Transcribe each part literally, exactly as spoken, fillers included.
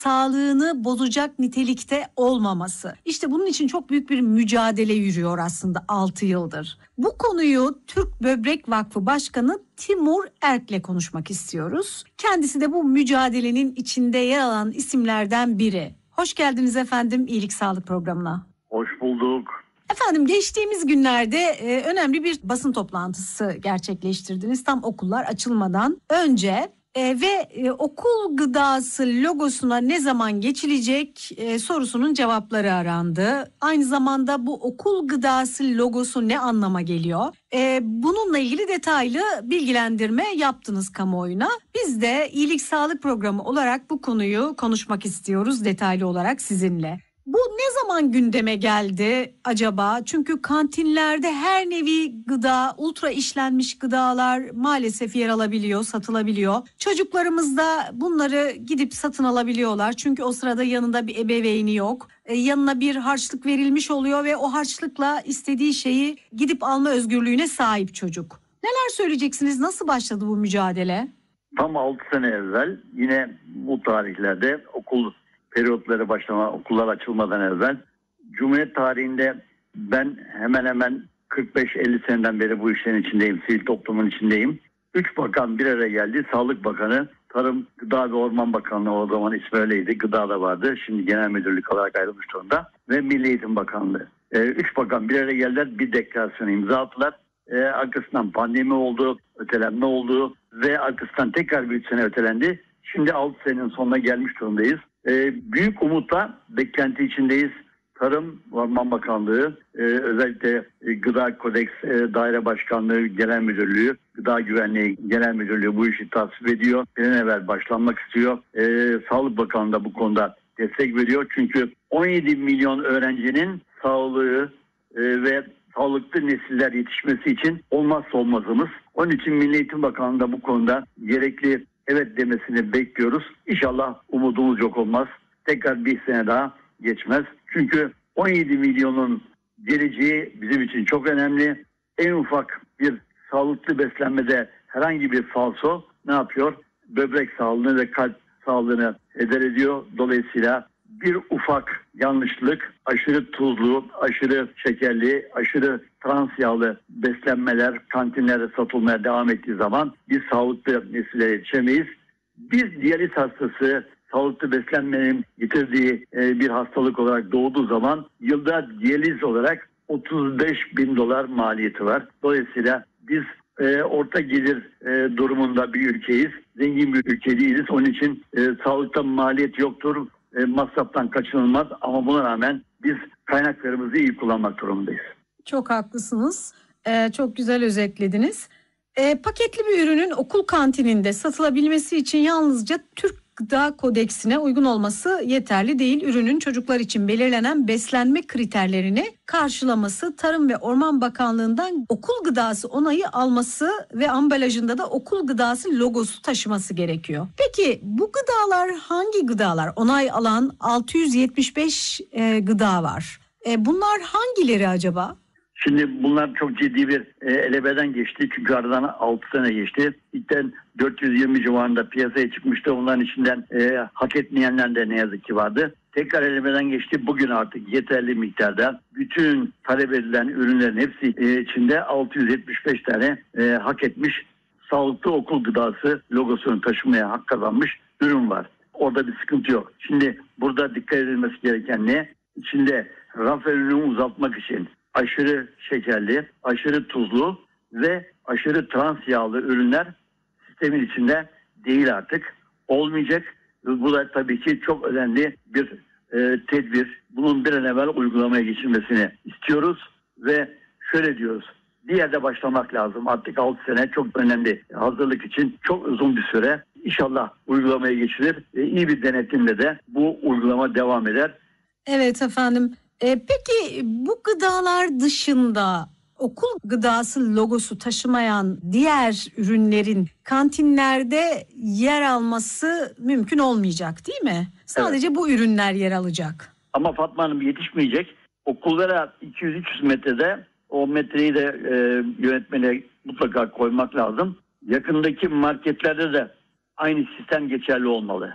sağlığını bozacak nitelikte olmaması. İşte bunun için çok büyük bir mücadele yürüyor aslında altı yıldır. Bu konuyu Türk Böbrek Vakfı Başkanı Timur Erk'le konuşmak istiyoruz. Kendisi de bu mücadelenin içinde yer alan isimlerden biri. Hoş geldiniz efendim İyilik Sağlık programına. Hoş bulduk. Efendim geçtiğimiz günlerde e, önemli bir basın toplantısı gerçekleştirdiniz. Tam okullar açılmadan önce e, ve e, okul gıdası logosuna ne zaman geçilecek e, sorusunun cevapları arandı. Aynı zamanda bu okul gıdası logosu ne anlama geliyor? E, bununla ilgili detaylı bilgilendirme yaptınız kamuoyuna. Biz de İyilik Sağlık Programı olarak bu konuyu konuşmak istiyoruz detaylı olarak sizinle. Bu ne zaman gündeme geldi acaba? Çünkü kantinlerde her nevi gıda, ultra işlenmiş gıdalar maalesef yer alabiliyor, satılabiliyor. Çocuklarımız da bunları gidip satın alabiliyorlar. Çünkü o sırada yanında bir ebeveyni yok. Ee, yanına bir harçlık verilmiş oluyor ve o harçlıkla istediği şeyi gidip alma özgürlüğüne sahip çocuk. Neler söyleyeceksiniz? Nasıl başladı bu mücadele? Tam altı sene evvel yine bu tarihlerde okul periyotları başlama, okullar açılmadan evvel Cumhuriyet tarihinde ben hemen hemen kırk beş elli seneden beri bu işlerin içindeyim, sivil toplumun içindeyim. Üç bakan bir araya geldi. Sağlık Bakanı, Tarım, Gıda ve Orman Bakanlığı, o zaman ismi öyleydi. Gıda da vardı. Şimdi genel müdürlük olarak ayrılmış durumda. Ve Milli Eğitim Bakanlığı. Ee, üç bakan bir araya geldiler. Bir deklarasyon imza attılar. Ee, arkasından pandemi oldu, ötelenme oldu ve arkasından tekrar bir üç sene ötelendi. Şimdi altı senenin sonuna gelmiş durumdayız. Ee, büyük umutla beklenti içindeyiz. Tarım, Orman Bakanlığı, e, özellikle e, Gıda Kodeks e, Daire Başkanlığı Genel Müdürlüğü, Gıda Güvenliği Genel Müdürlüğü bu işi tasvip ediyor. Bir an evvel başlanmak istiyor. E, Sağlık Bakanlığı da bu konuda destek veriyor. Çünkü on yedi milyon öğrencinin sağlığı e, ve sağlıklı nesiller yetişmesi için olmazsa olmazımız. Onun için Milli Eğitim Bakanlığı da bu konuda gerekli evet demesini bekliyoruz. İnşallah umudumuz yok olmaz. Tekrar bir sene daha geçmez. Çünkü on yedi milyonun geleceği bizim için çok önemli. En ufak bir sağlıklı beslenmede herhangi bir falso ne yapıyor? Böbrek sağlığını ve kalp sağlığını heder ediyor. Dolayısıyla bir ufak yanlışlık, aşırı tuzlu, aşırı şekerli, aşırı trans yağlı beslenmeler kantinlerde satılmaya devam ettiği zaman biz sağlıklı nesillere yetişemeyiz. Bir diyaliz hastası sağlıklı beslenmenin getirdiği bir hastalık olarak doğduğu zaman yılda diyaliz olarak otuz beş bin dolar maliyeti var. Dolayısıyla biz e, orta gelir e, durumunda bir ülkeyiz. Zengin bir ülke değiliz. Onun için e, sağlıkta maliyet yoktur. E, masraftan kaçınılmaz ama buna rağmen biz kaynaklarımızı iyi kullanmak durumundayız. Çok haklısınız. Ee, çok güzel özetlediniz. Ee, paketli bir ürünün okul kantininde satılabilmesi için yalnızca Türk Gıda Kodeksine uygun olması yeterli değil. Ürünün çocuklar için belirlenen beslenme kriterlerini karşılaması, Tarım ve Orman Bakanlığı'ndan okul gıdası onayı alması ve ambalajında da okul gıdası logosu taşıması gerekiyor. Peki bu gıdalar hangi gıdalar? Onay alan altı yüz yetmiş beş e, gıda var. E, bunlar hangileri acaba? Şimdi bunlar çok ciddi bir e, elebeden geçti. Çünkü aradan altı sene geçti. İlkten dört yüz yirmi civarında piyasaya çıkmıştı. Onların içinden e, hak etmeyenler de ne yazık ki vardı. Tekrar elebeden geçti. Bugün artık yeterli miktarda bütün talep edilen ürünlerin hepsi e, içinde altı yüz yetmiş beş tane e, hak etmiş sağlıklı okul gıdası logosunu taşımaya hak kazanmış ürün var. Orada bir sıkıntı yok. Şimdi burada dikkat edilmesi gereken ne? İçinde raf ömrünü uzatmak için aşırı şekerli, aşırı tuzlu ve aşırı trans yağlı ürünler sistemin içinde değil artık. Olmayacak. Bu da tabii ki çok önemli bir e, tedbir. Bunun bir an evvel uygulamaya geçilmesini istiyoruz ve şöyle diyoruz. Bir yerde başlamak lazım. Artık altı sene çok önemli. Hazırlık için çok uzun bir süre. İnşallah uygulamaya geçilir. E, iyi bir denetimle de bu uygulama devam eder. Evet efendim. E, peki bu gıdalar dışında okul gıdası logosu taşımayan diğer ürünlerin kantinlerde yer alması mümkün olmayacak değil mi? Sadece evet. Bu ürünler yer alacak. Ama Fatma Hanım yetişmeyecek. Okullara iki yüz üç yüz metrede o metreyi de e, yönetmene mutlaka koymak lazım. Yakındaki marketlerde de aynı sistem geçerli olmalı.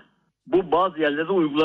Bu bazı yerlerde uygulanıyor.